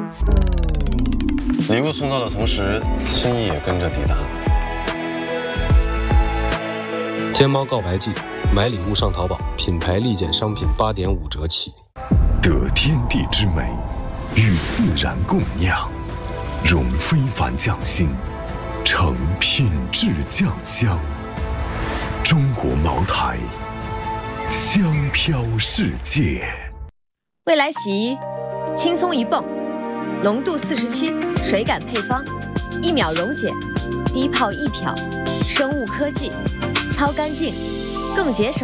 礼物送到的同时，心意也跟着抵达。天猫告白季，买礼物上淘宝，品牌立减商品8.5折起。 得天地之美，与自然共酿，融非凡匠心，成品质酱香。中国茅台，香飘世界。 未来洗衣，轻松一泵，浓度47，水感配方，1秒溶解，低泡易漂，生物科技，超干净，更节省。